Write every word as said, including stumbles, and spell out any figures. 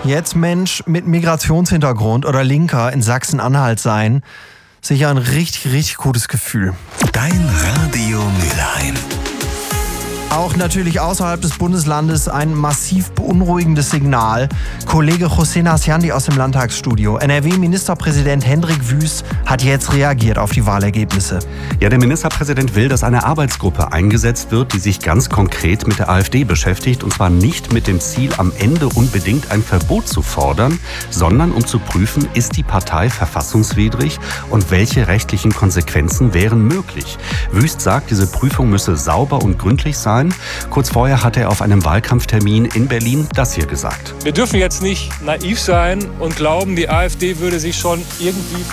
Jetzt Mensch mit Migrationshintergrund oder Linker in Sachsen-Anhalt sein. Sicher ein richtig, richtig gutes Gefühl. Dein Radio Mülheim. Auch natürlich außerhalb des Bundeslandes ein massiv beunruhigendes Signal. Kollege Hossein Hasyandi aus dem Landtagsstudio. N R W-Ministerpräsident Hendrik Wüst hat jetzt reagiert auf die Wahlergebnisse. Ja, der Ministerpräsident will, dass eine Arbeitsgruppe eingesetzt wird, die sich ganz konkret mit der AfD beschäftigt. Und zwar nicht mit dem Ziel, am Ende unbedingt ein Verbot zu fordern, sondern um zu prüfen, ist die Partei verfassungswidrig und welche rechtlichen Konsequenzen wären möglich. Wüst sagt, diese Prüfung müsse sauber und gründlich sein. Kurz vorher hat er auf einem Wahlkampftermin in Berlin das hier gesagt. Wir dürfen jetzt nicht naiv sein und glauben, die AfD würde sich schon irgendwie